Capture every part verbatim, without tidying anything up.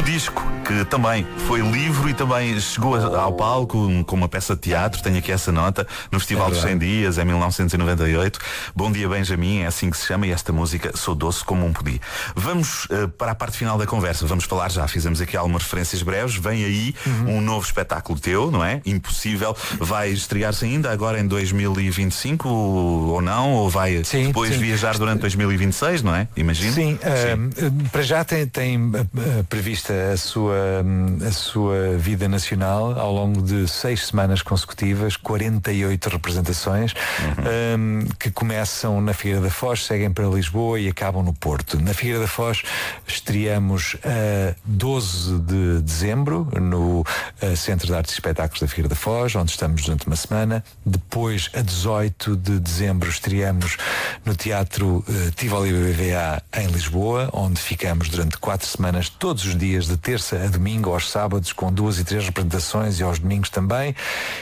do disco, que também foi livro e também chegou ao palco com uma peça de teatro. Tenho aqui essa nota, no Festival É dos cem Dias, em mil novecentos e noventa e oito. Bom Dia Benjamin, é assim que se chama, e esta música Sou Doce Como um Pudim. Vamos uh, para a parte final da conversa. Vamos falar já, fizemos aqui algumas referências breves. Vem aí uhum. um novo espetáculo teu, não é? Impossível. Vai estrear-se ainda agora em dois mil e vinte e cinco ou não? Ou vai sim, depois sim. viajar durante dois mil e vinte e seis, não é? Imagino. Sim, sim. Uh, para já tem, tem uh, prevista a sua, um, a sua vida nacional ao longo de seis semanas consecutivas, quarenta e oito representações, uhum. um, que começam na Figueira da Foz, seguem para Lisboa e acabam no Porto. Na Figueira da Foz estreamos a doze de dezembro no uh, Centro de Artes e Espetáculos da Figueira da Foz, onde estamos durante uma semana. Depois, a dezoito de dezembro, estreamos no Teatro uh, Tivoli B B V A em Lisboa, onde ficamos durante quatro semanas, todos os dias, de terça a domingo, aos sábados, com duas e três representações, e aos domingos também,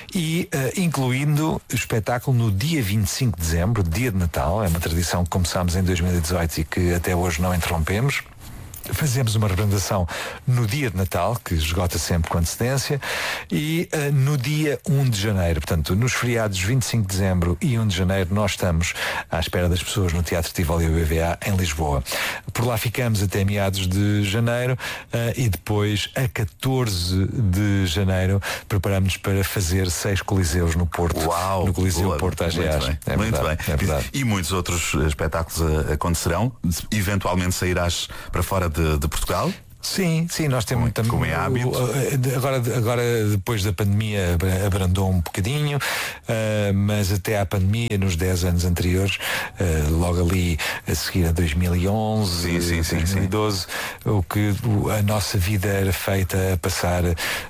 e uh, incluindo o espetáculo no dia vinte e cinco de dezembro, dia de Natal. É uma tradição que começámos em dois mil e dezoito e que até hoje não interrompemos. Fazemos uma representação no dia de Natal, que esgota sempre com antecedência, e uh, no dia um de janeiro. Portanto, nos feriados vinte e cinco de dezembro e um de janeiro, nós estamos à espera das pessoas no Teatro Tivoli B B V A em Lisboa. Por lá ficamos até meados de janeiro, uh, e depois, a catorze de janeiro, preparamos-nos para fazer seis coliseus no Porto. Uau, no Coliseu boa, Porto A G A. É muito verdade, bem. É verdade. E, e muitos outros espetáculos uh, acontecerão. Eventualmente sairás para fora de De, de Portugal? Sim, sim, nós temos também. Como é hábito. Agora, agora, depois da pandemia, abrandou um bocadinho, uh, mas até à pandemia, nos dez anos anteriores, uh, logo ali a seguir a dois mil e onze, sim, sim, sim, dois mil e doze, sim. o que a nossa vida era feita a passar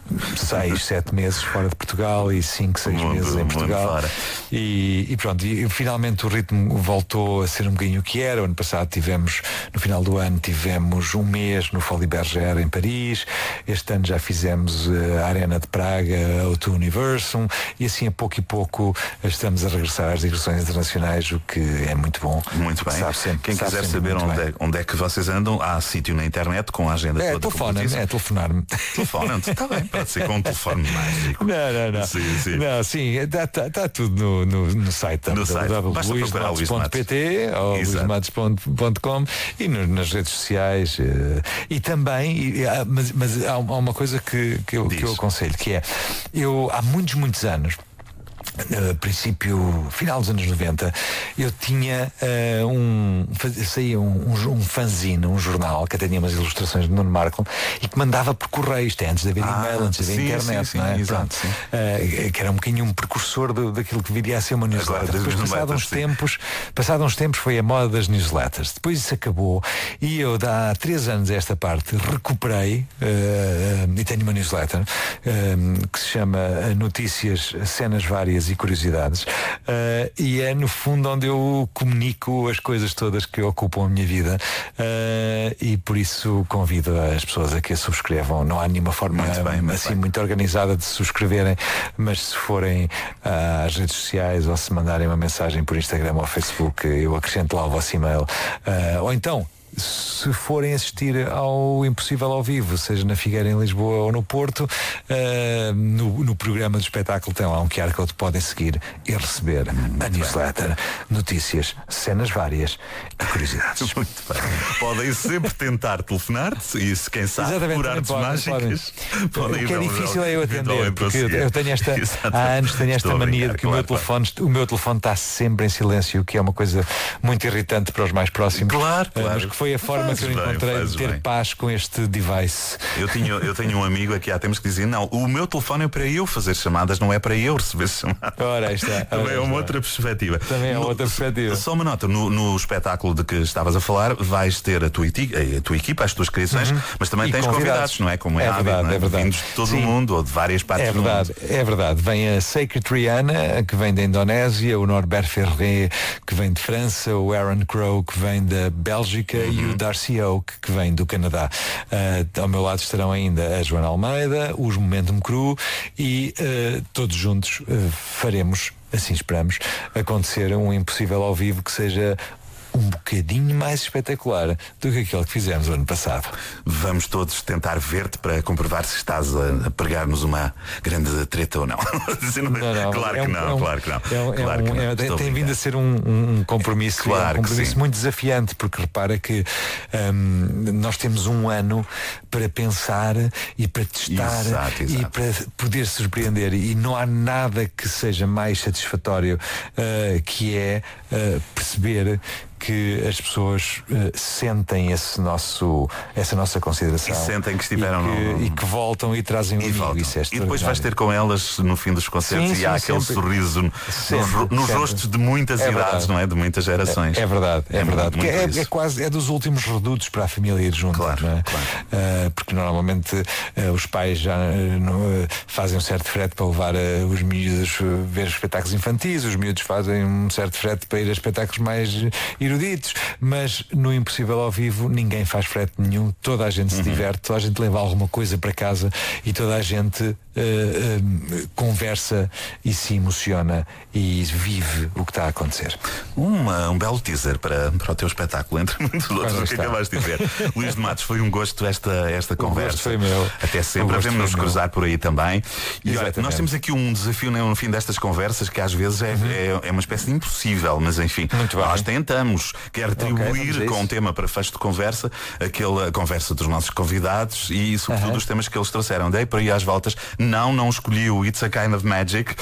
seis, sete meses fora de Portugal e cinco, seis muito, meses em Portugal. E, e pronto, e finalmente o ritmo voltou a ser um bocadinho o que era. O ano passado tivemos, no final do ano, tivemos um mês no Foliberg em Paris. Este ano já fizemos a Arena de Praga, o O Universum, e assim a pouco e pouco estamos a regressar às digressões internacionais, o que é muito bom. Muito bem. Sabe sempre, Quem sabe quiser saber onde é, onde é que vocês andam, há sítio na internet com a agenda é, toda. Telefona-me, é telefonar-me. Telefona-te, está bem, pode ser com um telefone mágico. Não, não, não. Sim, sim. Não, sim, está tá, tá tudo no, no, no site, no site. luís matos ponto pt ou luís matos ponto com e no, nas redes sociais, uh, e também E, mas, mas há uma coisa que, que, eu, que eu aconselho, que é, eu há muitos, muitos anos, Uh, princípio, final dos anos noventa, eu tinha uh, um saía um, um, um fanzine, um jornal que até tinha umas ilustrações de Nuno Marco e que mandava por correio, isto é, antes de haver ah, e-mail, antes de haver internet, sim, sim, não é? Exato, sim. Uh, que era um bocadinho um precursor do, daquilo que viria a ser uma newsletter. Agora, depois, passados uns tempos, passados uns tempos, foi a moda das newsletters. Depois isso acabou e eu, há três anos a esta parte, recuperei uh, e tenho uma newsletter uh, que se chama Notícias, Cenas Várias e Curiosidades, uh, e é no fundo onde eu comunico as coisas todas que ocupam a minha vida, uh, e por isso convido as pessoas a que a subscrevam. Não há nenhuma forma muito bem, muito assim bem. muito organizada de subscreverem, mas se forem uh, às redes sociais ou se mandarem uma mensagem por Instagram ou Facebook, eu acrescento lá o vosso e-mail, uh, ou então se forem assistir ao Impossível ao vivo, seja na Figueira, em Lisboa ou no Porto, uh, no, no programa do espetáculo tem lá um Q R Code, podem seguir e receber a newsletter, notícias, cenas várias e curiosidades. Muito bem. Podem sempre tentar telefonar-te e, se quem sabe, por artes mágicas, podem. O que é difícil é eu atender, porque eu tenho esta, há anos tenho esta mania de que o meu telefone, o meu telefone está sempre em silêncio, o que é uma coisa muito irritante para os mais próximos. Claro, claro. Mas que foi a forma faz que eu encontrei bem, de ter bem. paz com este device. Eu tinha, eu tenho um amigo aqui há tempos que dizia, não, o meu telefone é para eu fazer chamadas, não é para eu receber chamadas. Ora, está. Também é uma outra perspectiva. Também é uma outra perspectiva. Só uma nota, no, no espetáculo de que estavas a falar, vais ter a tua, a tua equipa, as tuas criações, uhum. mas também e tens convidados. convidados, não é? Como é, é verdade, hábito, é? é verdade. Vindos de todo Sim. o mundo, ou de várias partes é do verdade, mundo. É verdade, vem a Sacred Triana, que vem da Indonésia, o Norbert Ferré, que vem de França, o Aaron Crow, que vem da Bélgica, uhum. e o Darcy Oak, que vem do Canadá. Uh, ao meu lado estarão ainda a Joana Almeida, os Momentum Crew e uh, todos juntos uh, faremos, assim esperamos, acontecer um Impossível ao vivo que seja um bocadinho mais espetacular do que aquele que fizemos o ano passado. Vamos todos tentar ver-te para comprovar se estás a, a pregar-nos uma grande treta ou não. não, não claro, é que um, não, é um, claro que não, é, claro é que um, não. É, tem, tem vindo a ser um, um compromisso, claro um compromisso muito desafiante, porque repara que um, nós temos um ano para pensar e para testar exato, exato. e para poder surpreender, e não há nada que seja mais satisfatório uh, que é uh, perceber que as pessoas uh, sentem esse nosso, essa nossa consideração. E sentem que estiveram e que, no... e que voltam e trazem um e amigo. Isso é e depois vais ter com elas no fim dos concertos sim, e sim, há aquele sempre. sorriso sempre, nos, nos rostos de muitas é idades, verdade. Não é? De muitas gerações. É, é verdade, é, é verdade. Muito, muito é, é quase é dos últimos redutos para a família ir junto. Claro, não é? claro. Uh, porque normalmente uh, os pais já uh, fazem um certo frete para levar uh, os miúdos uh, ver espetáculos infantis, os miúdos fazem um certo frete para ir a espetáculos mais eruditos. Mas no Impossível ao Vivo ninguém faz frete nenhum, toda a gente se uhum. diverte, toda a gente leva alguma coisa para casa e toda a gente uh, uh, conversa e se emociona e vive o que está a acontecer. Uma, um belo teaser para, para o teu espetáculo, entre muitos outros, o que acabaste de dizer. Luís de Matos, foi um gosto esta, esta conversa. Foi meu. Até sempre, devemos nos cruzar por aí também. E olha, nós temos aqui um desafio no fim destas conversas que às vezes é, uhum. é, é uma espécie de impossível, mas enfim, muito nós bem. tentamos, quer atribuir okay, com um tema para fecho de conversa, aquela conversa dos nossos convidados e sobretudo uh-huh. os temas que eles trouxeram. Dei para ir às voltas. Não, não escolhi o It's a Kind of Magic.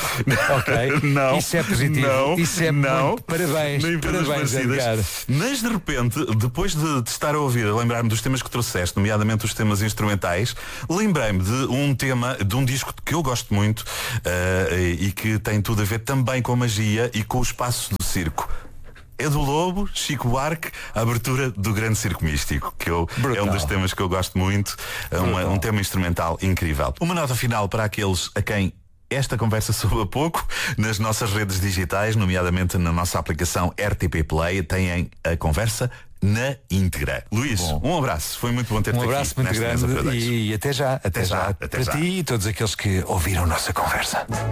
Ok. Não. Isso é positivo. Não. Isso é não. Muito... Parabéns. Nem Parabéns, Edgar. Mas de repente, depois de, de estar a ouvir, a lembrar-me dos temas que trouxeste, nomeadamente os temas instrumentais, lembrei-me de um tema, de um disco que eu gosto muito uh, e que tem tudo a ver também com a magia e com o espaço do circo. É do Lobo, Chico Buarque, a abertura do Grande Circo Místico, que eu, é um dos temas que eu gosto muito, é uma, um tema instrumental incrível. Uma nota final para aqueles a quem esta conversa soube a pouco, nas nossas redes digitais, nomeadamente na nossa aplicação R T P Play, têm a conversa na íntegra. Luís, bom. um abraço, foi muito bom ter-te aqui. Um abraço muito grande e, e até já, até, até já, já até para já. ti e todos aqueles que ouviram nossa conversa.